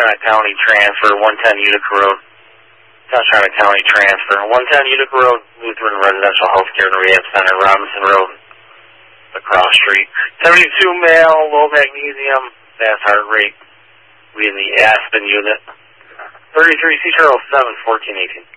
China County transfer, 110 Utica Road. South China County transfer, 110 Utica Road, Lutheran Residential Healthcare and Rehab Center, Robinson Road, across street. 72 male, low magnesium, fast heart rate. We in the Aspen unit. 33 C Charles 7, 1418.